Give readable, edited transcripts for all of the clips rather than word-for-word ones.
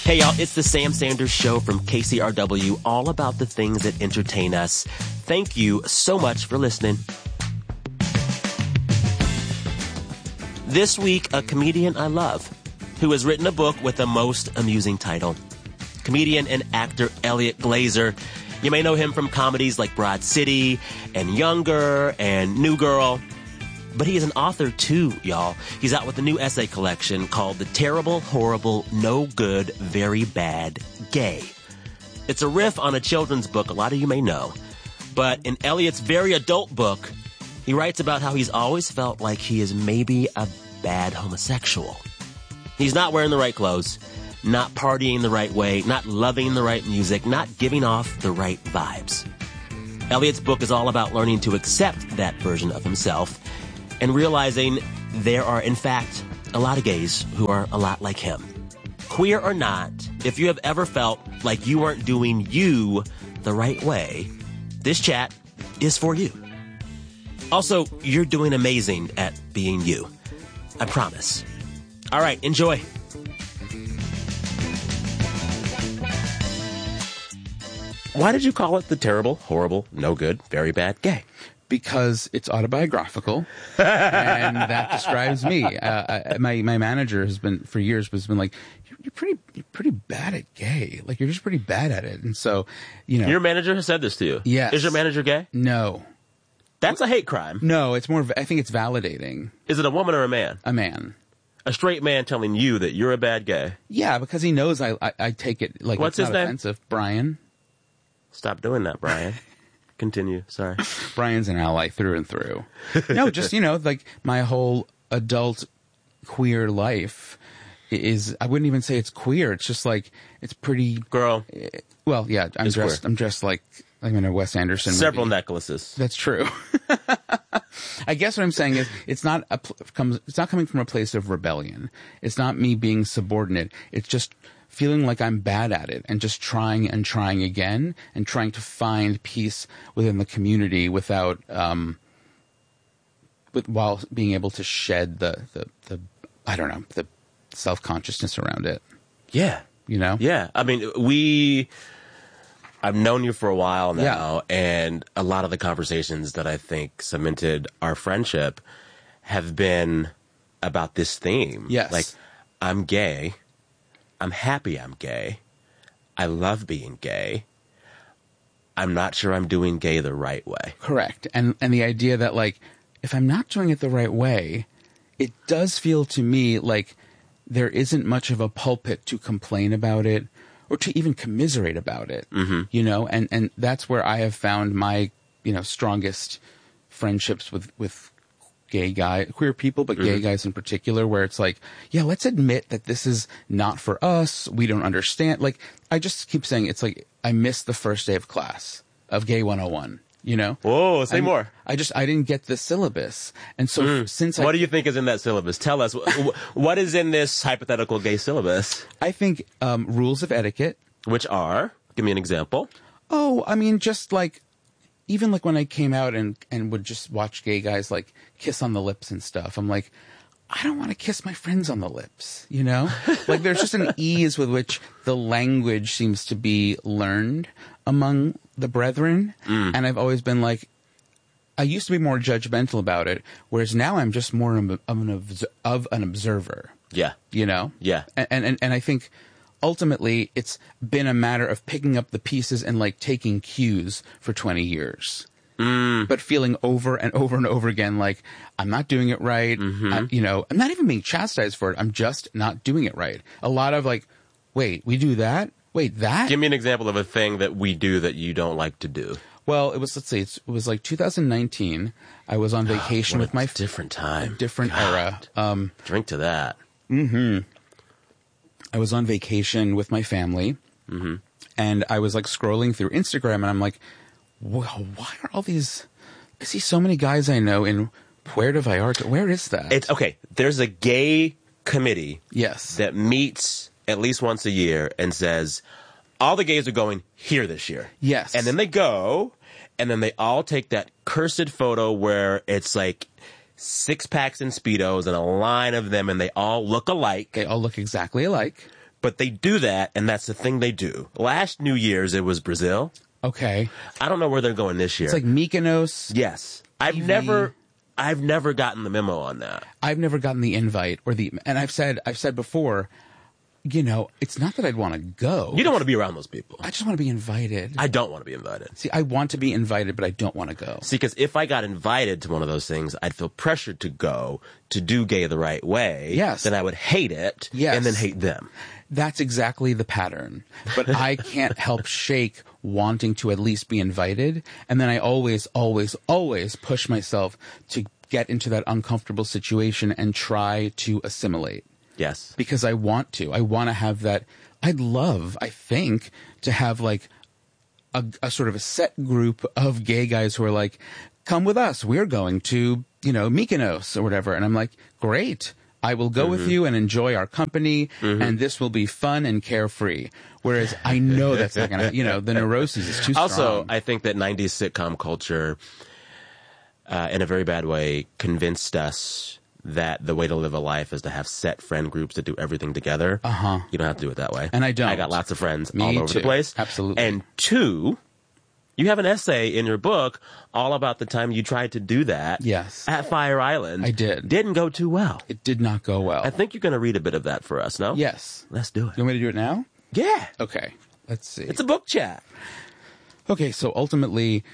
Hey, y'all, it's the Sam Sanders Show from KCRW, all about the things that entertain us. Thank you so much for listening. This week, a comedian I love who has written a book with the most amusing title. Comedian and actor Elliot Glazer. You may know him from comedies like Broad City and Younger and New Girl. But he is an author, too, y'all. He's out with a new essay collection called The Terrible, Horrible, No Good, Very Bad, Gay. It's a riff on a children's book a lot of you may know. But in Elliot's very adult book, he writes about how he's always felt like he is maybe a bad homosexual. He's not wearing the right clothes, not partying the right way, not loving the right music, not giving off the right vibes. Elliot's book is all about learning to accept that version of himself and realizing there are, in fact, a lot of gays who are a lot like him. Queer or not, if you have ever felt like you weren't doing you the right way, this chat is for you. Also, you're doing amazing at being you. I promise. All right, enjoy. Why did you call it The Terrible, Horrible, No Good, Very Bad, Gay? Because it's autobiographical, and that describes me. My manager has been for years like, you're pretty bad at gay. Like, you're just pretty bad at it. And so, your manager has said this to you. Yes. Is your manager gay? No. That's a hate crime. No, it's more. I think it's validating. Is it a woman or a man? A man. A straight man telling you that you're a bad gay. Yeah, because he knows I take it like what's it's his not name? Offensive. Brian. Stop doing that, Brian. Continue. Sorry. Brian's an ally through and through. No, just, like my whole adult queer life is, I wouldn't even say it's queer. It's just like, it's pretty. Girl. Well, yeah, I'm dressed like I'm in a Wes Anderson Several movie. necklaces. That's true. I guess what I'm saying is it's not coming from a place of rebellion. It's not me being subordinate. It's just feeling like I'm bad at it and just trying and trying again and trying to find peace within the community without while being able to shed the I don't know, the self-consciousness around it. Yeah. Yeah. I mean, I've known you for a while now, and a lot of the conversations that I think cemented our friendship have been about this theme. Yes. Like, I'm gay. I'm happy I'm gay. I love being gay. I'm not sure I'm doing gay the right way. Correct. And the idea that, like, if I'm not doing it the right way, it does feel to me like there isn't much of a pulpit to complain about it or to even commiserate about it, and that's where I have found my, strongest friendships with queer people, but gay guys in particular, where it's like, yeah, let's admit that this is not for us. We don't understand. Like, I just keep saying, it's like, I missed the first day of class of Gay 101, Whoa, say more. I didn't get the syllabus. And so what do you think is in that syllabus? Tell us, what is in this hypothetical gay syllabus? I think rules of etiquette. Which are? Give me an example. Oh, I mean, just like, even like when I came out and would just watch gay guys like kiss on the lips and stuff, I'm like, I don't want to kiss my friends on the lips, Like, there's just an ease with which the language seems to be learned among the brethren. And I've always been like, I used to be more judgmental about it, whereas now I'm just more of an observer. Yeah. Yeah. And I think ultimately it's been a matter of picking up the pieces and like taking cues for 20 years. But feeling over and over and over again like, I'm not doing it right. I'm not even being chastised for it. I'm just not doing it right. A lot of like, wait, we do that? Wait, that? Give me an example of a thing that we do that you don't like to do. Well, it was like 2019. I was on vacation with my different time, different era. Drink to that. I was on vacation with my family, and I was like scrolling through Instagram, and I'm like, well, why are all these? I see so many guys I know in Puerto Vallarta. Where is that? It's okay. There's a gay committee. Yes. That meets at least once a year and says, all the gays are going here this year. Yes. And then they go, and then they all take that cursed photo where it's like 6-packs and Speedos and a line of them, and they all look alike. They all look exactly alike. But they do that, and that's the thing they do. Last New Year's, it was Brazil. Okay. I don't know where they're going this year. It's like Mykonos. Yes. I've never gotten the memo on that. I've never gotten the invite and I've said before, it's not that I'd want to go. You don't want to be around those people. I just want to be invited. I don't want to be invited. See, I want to be invited, but I don't want to go. See, because if I got invited to one of those things, I'd feel pressured to go to do gay the right way. Yes. Then I would hate it. Yes. And then hate them. That's exactly the pattern. But I can't help shake wanting to at least be invited. And then I always, always, always push myself to get into that uncomfortable situation and try to assimilate. Yes. Because I want to. I want to have that. I'd love, I think, to have like a sort of a set group of gay guys who are like, come with us. We're going to, Mykonos or whatever. And I'm like, great. I will go with you and enjoy our company, and this will be fun and carefree. Whereas I know that's not going to, the neuroses is too strong. Also, I think that 90s sitcom culture, in a very bad way, convinced us that the way to live a life is to have set friend groups that do everything together. You don't have to do it that way. And I don't. I got lots of friends Me all over too. the place. Absolutely. And two, you have an essay in your book all about the time you tried to do that. Yes. At Fire Island. I did. Didn't go too well. It did not go well. I think you're going to read a bit of that for us, no? Yes. Let's do it. You want me to do it now? Yeah. Okay. Let's see. It's a book chat. Okay, so ultimately,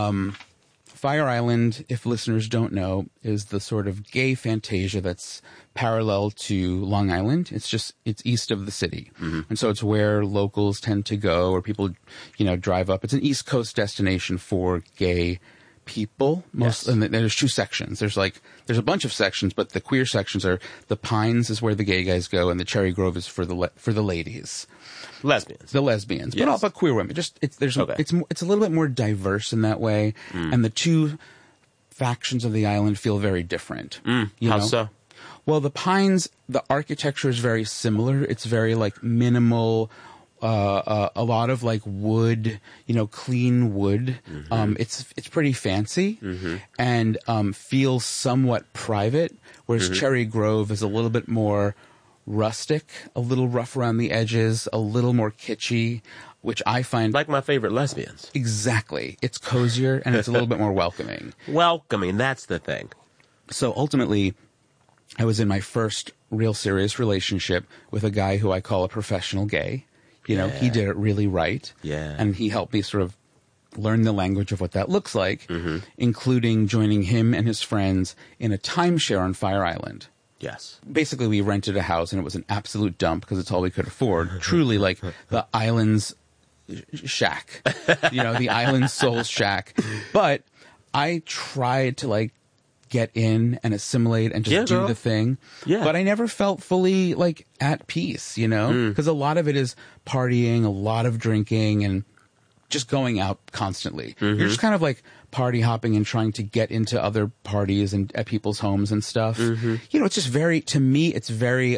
Fire Island, if listeners don't know, is the sort of gay fantasia that's parallel to Long Island. It's east of the city. And so it's where locals tend to go, or people, drive up. It's an East Coast destination for gay people. And there's two sections. There's a bunch of sections, but the queer sections are the Pines is where the gay guys go, and the Cherry Grove is for the ladies. Lesbians. The lesbians, Yes. but queer women. It's a little bit more diverse in that way, and the two factions of the island feel very different. How so? Well, the Pines, the architecture is very similar. It's very minimal, a lot of wood, clean wood. It's pretty fancy and feels somewhat private, whereas Cherry Grove is a little bit more rustic, a little rough around the edges, a little more kitschy, which I find like my favorite lesbians. Exactly. It's cozier and it's a little bit more welcoming. Welcoming, that's the thing. So ultimately, I was in my first real serious relationship with a guy who I call a professional gay. He did it really right. Yeah. And he helped me sort of learn the language of what that looks like, including joining him and his friends in a timeshare on Fire Island. Yes. Basically, we rented a house, and it was an absolute dump because it's all we could afford. Truly, like the island's shack, the island's soul shack. But I tried to get in and assimilate and just do the thing. Yeah. But I never felt fully at peace, because a lot of it is partying, a lot of drinking, and just going out constantly. You're just kind of party hopping and trying to get into other parties and at people's homes and stuff. It's just to me, it's very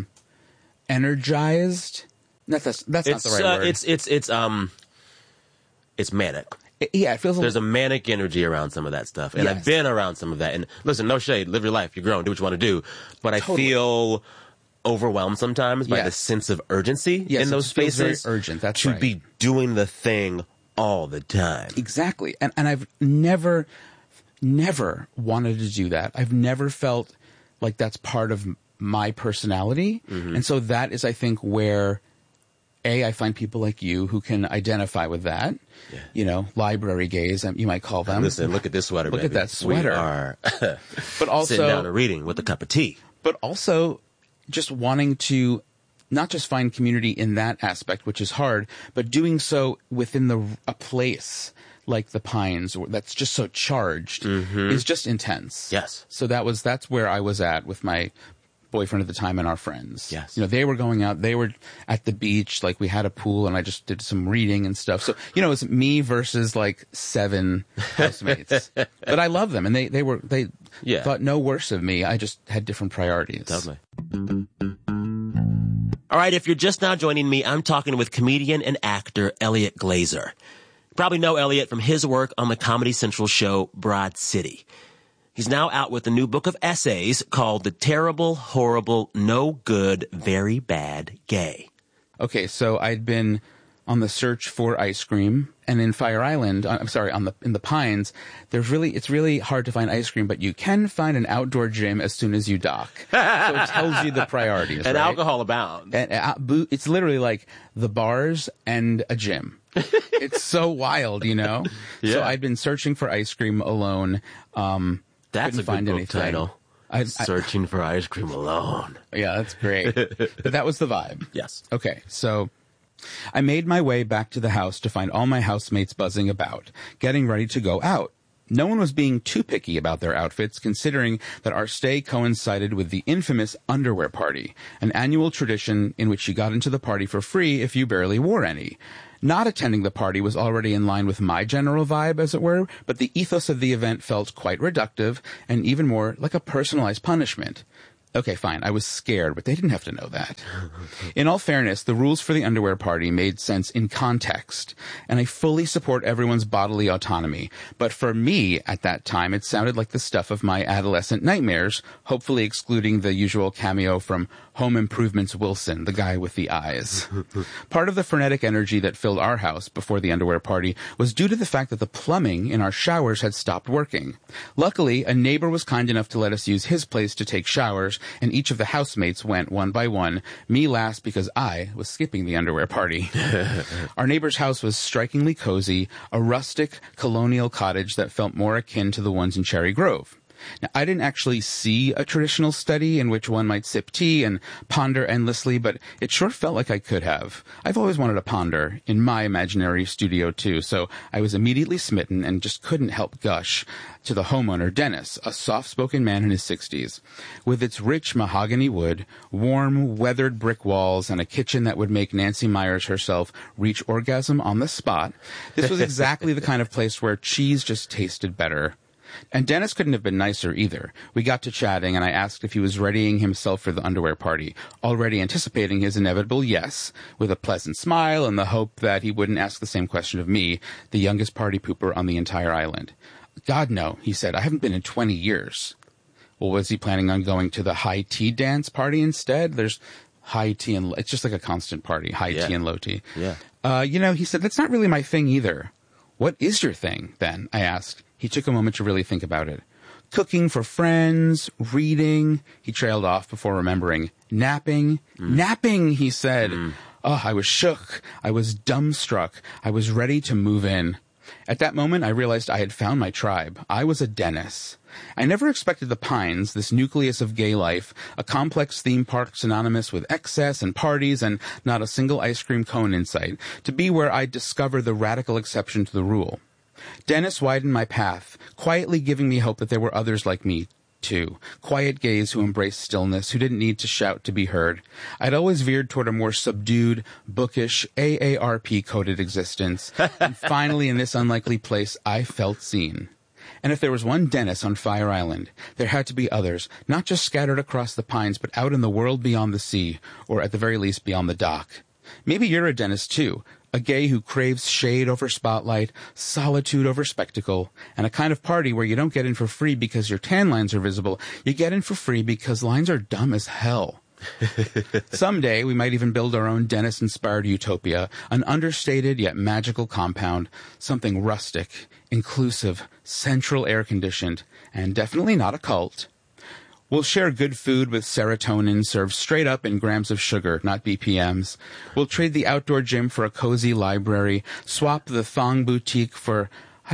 energized. That's not the right word. It's manic. It feels there's a manic energy around some of that stuff. And I've been around some of that. And listen, no shade, live your life, you're grown, do what you want to do. But I feel overwhelmed sometimes by the sense of urgency in those spaces. Very urgent. That's to be doing the thing all the time. Exactly. And I've never wanted to do that. I've never felt like that's part of my personality. And so that is, I think, where I find people like you who can identify with that. Library gays, you might call them. Listen, look at this sweater, Look at that sweater. We are but also, sitting down and reading with a cup of tea. But also just wanting to not just find community in that aspect, which is hard, but doing so within a place like the Pines that's just so charged is just intense. Yes. So that's where I was at with my boyfriend at the time and our friends. Yes. They were going out, they were at the beach, we had a pool and I just did some reading and stuff. So, it was me versus 7 housemates. But I love them and they thought no worse of me. I just had different priorities. Totally. All right, if you're just now joining me, I'm talking with comedian and actor Elliot Glazer. You probably know Elliot from his work on the Comedy Central show Broad City. He's now out with a new book of essays called The Terrible, Horrible, No Good, Very Bad Gay. Okay, so I'd been on the search for ice cream, and in Fire Island, in the Pines, it's really hard to find ice cream, but you can find an outdoor gym as soon as you dock. So it tells you the priorities, And right? alcohol abounds. And it's literally like the bars and a gym. It's so wild, you know? Yeah. So I'd been searching for ice cream alone. That's a find good book anything. title. Searching for ice cream alone. Yeah, that's great. But that was the vibe. Yes. Okay, so I made my way back to the house to find all my housemates buzzing about, getting ready to go out. No one was being too picky about their outfits, considering that our stay coincided with the infamous underwear party, an annual tradition in which you got into the party for free if you barely wore any. Not attending the party was already in line with my general vibe, as it were, but the ethos of the event felt quite reductive and even more like a personalized punishment. Okay, fine. I was scared, but they didn't have to know that. In all fairness, the rules for the underwear party made sense in context, and I fully support everyone's bodily autonomy. But for me, at that time, it sounded like the stuff of my adolescent nightmares, hopefully excluding the usual cameo from Home Improvement's Wilson, the guy with the eyes. Part of the frenetic energy that filled our house before the underwear party was due to the fact that the plumbing in our showers had stopped working. Luckily, a neighbor was kind enough to let us use his place to take showers, and each of the housemates went one by one, me last because I was skipping the underwear party. Our neighbor's house was strikingly cozy, a rustic colonial cottage that felt more akin to the ones in Cherry Grove. Now, I didn't actually see a traditional study in which one might sip tea and ponder endlessly, but it sure felt like I could have. I've always wanted to ponder in my imaginary studio too, so I was immediately smitten and just couldn't help gush to the homeowner, Dennis, a soft-spoken man in his 60s. With its rich mahogany wood, warm, weathered brick walls, and a kitchen that would make Nancy Myers herself reach orgasm on the spot, this was exactly the kind of place where cheese just tasted better. And Dennis couldn't have been nicer either. We got to chatting, and I asked if he was readying himself for the underwear party, already anticipating his inevitable yes, with a pleasant smile and the hope that he wouldn't ask the same question of me, the youngest party pooper on the entire island. God, no, he said. I haven't been in 20 years. Well, was he planning on going to the high tea dance party instead? There's high tea and it's just like a constant party, high tea and low tea. Yeah. He said, that's not really my thing either. What is your thing, then? I asked. He took a moment to really think about it. Cooking for friends, reading. He trailed off before remembering. Napping. Napping, he said. Oh, I was shook. I was dumbstruck. I was ready to move in. At that moment, I realized I had found my tribe. I was a Dennis. I never expected the Pines, this nucleus of gay life, a complex theme park synonymous with excess and parties and not a single ice cream cone in sight, to be where I'd discover the radical exception to the rule. Dennis widened my path, quietly giving me hope that there were others like me, too. Quiet gays who embraced stillness, who didn't need to shout to be heard. I'd always veered toward a more subdued, bookish, AARP-coded existence, and finally in this unlikely place I felt seen. And if there was one Dennis on Fire Island, there had to be others, not just scattered across the Pines, but out in the world beyond the sea, or at the very least beyond the dock. Maybe you're a Dennis, too. A gay who craves shade over spotlight, solitude over spectacle, and a kind of party where you don't get in for free because your tan lines are visible. You get in for free because lines are dumb as hell. Someday, we might even build our own Dennis-inspired utopia, an understated yet magical compound, something rustic, inclusive, central air-conditioned, and definitely not a cult. We'll share good food with serotonin served straight up in grams of sugar, not BPMs. We'll trade the outdoor gym for a cozy library, swap the thong boutique for,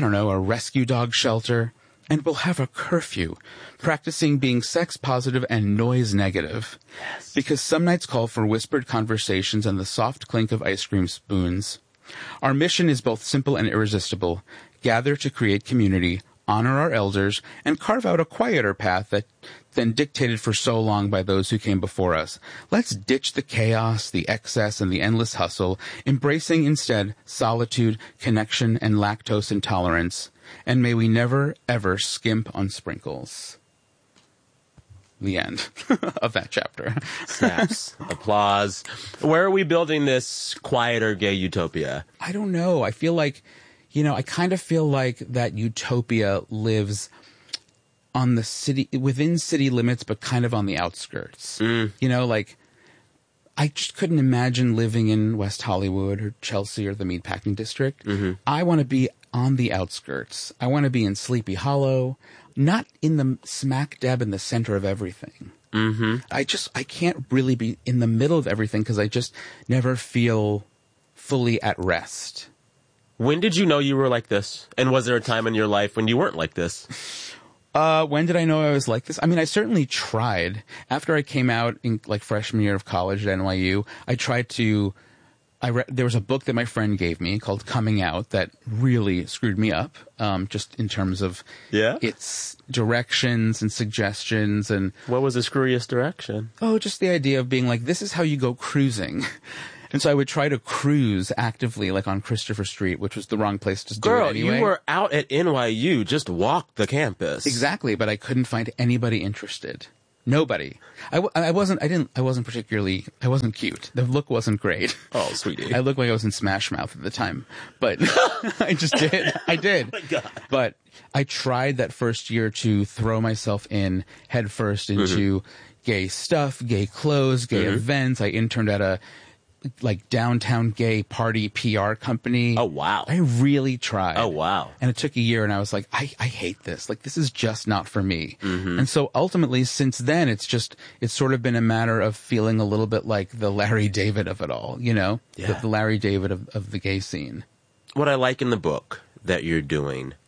a rescue dog shelter. And we'll have a curfew, practicing being sex positive and noise negative. Yes. Because some nights call for whispered conversations and the soft clink of ice cream spoons. Our mission is both simple and irresistible. Gather to create community, honor our elders, and carve out a quieter path than dictated for so long by those who came before us. Let's ditch the chaos, the excess, and the endless hustle, embracing instead solitude, connection, and lactose intolerance. And may we never, ever skimp on sprinkles. The end of that chapter. Snaps. Applause. Where are we building this quieter gay utopia? I don't know. I feel like, I kind of feel like that utopia lives on the city, within city limits, but kind of on the outskirts. I just couldn't imagine living in West Hollywood or Chelsea or the Meatpacking District. I want to be on the outskirts. I want to be in Sleepy Hollow, not in the smack dab in the center of everything. I can't really be in the middle of everything because I just never feel fully at rest. When did you know you were like this? And was there a time in your life when you weren't like this? When did I know I was like this? I mean, I certainly tried. After I came out in like freshman year of college at NYU, I tried to... there was a book that my friend gave me called Coming Out that really screwed me up, just in terms of its directions and suggestions. And what was the screwiest direction? Oh, just the idea of being like, this is how you go cruising. And so I would try to cruise actively, like on Christopher Street, which was the wrong place to do it anyway. Girl, you were out at NYU, just walked the campus. Exactly, but I couldn't find anybody interested. Nobody. I wasn't cute. The look wasn't great. Oh, sweetie. I looked like I was in Smash Mouth at the time, but I just did. I did. Oh my God. But I tried that first year to throw myself in headfirst into gay stuff, gay clothes, gay events. I interned at a downtown gay party PR company. Oh, wow. I really tried. Oh, wow. And it took a year, and I was like, I hate this. Like, this is just not for me. And so ultimately, since then, it's sort of been a matter of feeling a little bit like the Larry David of it all, you know? Yeah. The Larry David of the gay scene. What I like in the book that you're doing